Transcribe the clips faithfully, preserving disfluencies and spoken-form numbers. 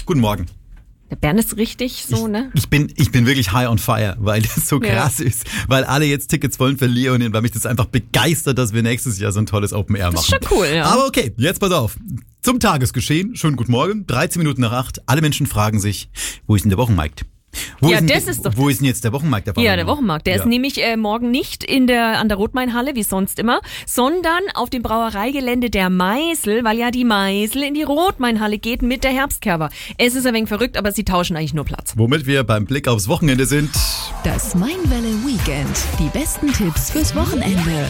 Guten Morgen. Der Bernd ist richtig so, ich, ne? Ich bin, ich bin wirklich high on fire, weil das so krass ja. ist. Weil alle jetzt Tickets wollen für Leonin, weil mich das einfach begeistert, dass wir nächstes Jahr so ein tolles Open Air machen. Das ist schon cool, ja. Aber okay, jetzt pass auf. Zum Tagesgeschehen. Schönen guten Morgen. dreizehn Minuten nach acht. Alle Menschen fragen sich, wo ist denn der Wochenmarkt? Wo ja, ist das denn, ist doch. Wo ist denn jetzt der Wochenmarkt? Der ja, der Wochenmarkt. Der ja. ist nämlich äh, morgen nicht in der, an der Rotmainhalle, wie sonst immer, sondern auf dem Brauereigelände der Meisel, weil ja die Meisel in die Rotmainhalle geht mit der Herbstkerber. Es ist ein wenig verrückt, aber sie tauschen eigentlich nur Platz. Womit wir beim Blick aufs Wochenende sind. Das Mainwelle Weekend. Die besten Tipps fürs Wochenende.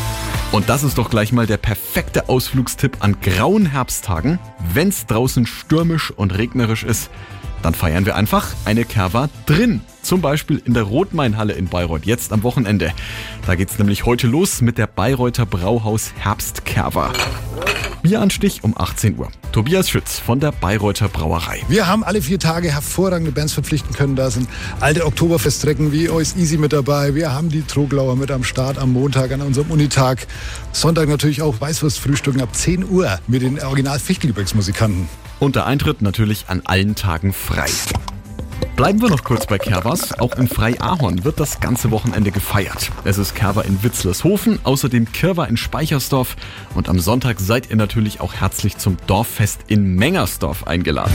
Und das ist doch gleich mal der perfekte Ausflugstipp an grauen Herbsttagen. Wenn's draußen stürmisch und regnerisch ist, dann feiern wir einfach eine Kerwa drin. Zum Beispiel in der Rotmainhalle in Bayreuth, jetzt am Wochenende. Da geht's nämlich heute los mit der Bayreuther Brauhaus Herbstkerwa. Bieranstich um achtzehn Uhr. Tobias Schütz von der Bayreuther Brauerei. Wir haben alle vier Tage hervorragende Bands verpflichten können. Da sind alte Oktoberfeststrecken wie Ois Easy mit dabei. Wir haben die Troglauer mit am Start am Montag an unserem Unitag. Sonntag natürlich auch Weißwurstfrühstücken ab zehn Uhr mit den Original-Fichtelgebirgsmusikanten. Und der Eintritt natürlich an allen Tagen frei. Bleiben wir noch kurz bei Kerwas. Auch in Freiahorn wird das ganze Wochenende gefeiert. Es ist Kerwa in Witzlershofen, außerdem Kirwa in Speichersdorf. Und am Sonntag seid ihr natürlich auch herzlich zum Dorffest in Mengersdorf eingeladen.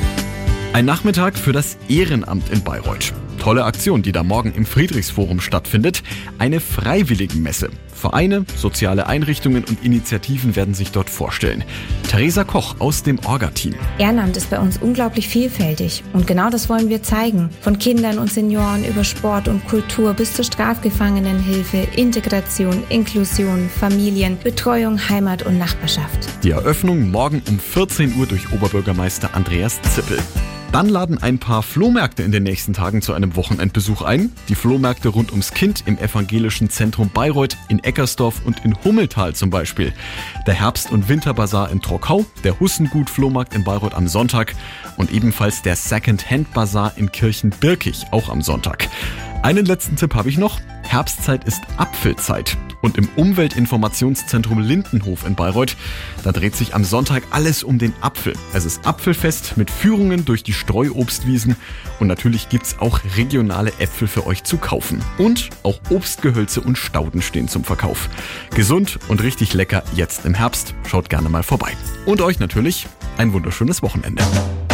Ein Nachmittag für das Ehrenamt in Bayreuth. Tolle Aktion, die da morgen im Friedrichsforum stattfindet. Eine Freiwilligenmesse. Vereine, soziale Einrichtungen und Initiativen werden sich dort vorstellen. Theresa Koch aus dem Orga-Team. Ehrenamt ist bei uns unglaublich vielfältig und genau das wollen wir zeigen. Von Kindern und Senioren über Sport und Kultur bis zur Strafgefangenenhilfe, Integration, Inklusion, Familien, Betreuung, Heimat und Nachbarschaft. Die Eröffnung morgen um vierzehn Uhr durch Oberbürgermeister Andreas Zippel. Dann laden ein paar Flohmärkte in den nächsten Tagen zu einem Wochenendbesuch ein. Die Flohmärkte rund ums Kind im Evangelischen Zentrum Bayreuth, in Eckersdorf und in Hummeltal zum Beispiel. Der Herbst- und Winterbazar in Trockau, der Hussengut-Flohmarkt in Bayreuth am Sonntag und ebenfalls der Second-Hand-Bazar in Kirchenbirkig, auch am Sonntag. Einen letzten Tipp habe ich noch. Herbstzeit ist Apfelzeit. Und im Umweltinformationszentrum Lindenhof in Bayreuth, da dreht sich am Sonntag alles um den Apfel. Es ist Apfelfest mit Führungen durch die Streuobstwiesen und natürlich gibt's auch regionale Äpfel für euch zu kaufen. Und auch Obstgehölze und Stauden stehen zum Verkauf. Gesund und richtig lecker jetzt im Herbst. Schaut gerne mal vorbei. Und euch natürlich ein wunderschönes Wochenende.